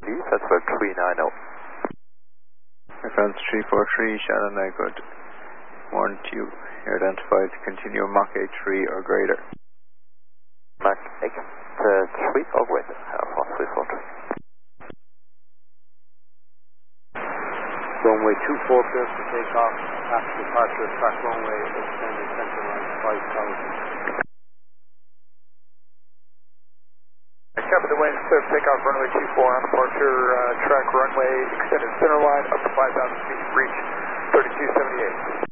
Police, that's about 390. France 343, Shannon, I could warn you, you're identified to continue Mach 83 or greater. Mach 83 or greater, Air France 343. Runway 24 clear for takeoff, after departure, track runway, extended center line 5000. Copy the wind, clear for takeoff, runway 24 on departure, track runway, extended center line up to 5,000 feet, reach 3278.